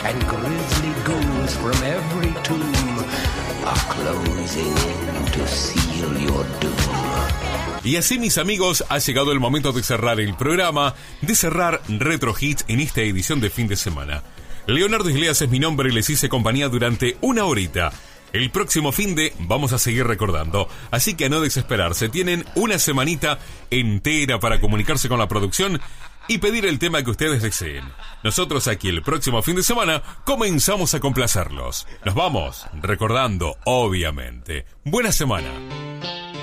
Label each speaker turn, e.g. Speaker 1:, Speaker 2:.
Speaker 1: and grisly ghouls from every tomb are closing in to seal your doom.
Speaker 2: Y así, mis amigos, ha llegado el momento de cerrar el programa, de cerrar Retro Hits en esta edición de fin de semana. Leonardo Iglesias es mi nombre y les hice compañía durante una horita. El próximo finde vamos a seguir recordando, así que a no desesperarse, tienen una semanita entera para comunicarse con la producción y pedir el tema que ustedes deseen. Nosotros aquí el próximo fin de semana comenzamos a complacerlos. Nos vamos recordando, obviamente. Buena semana.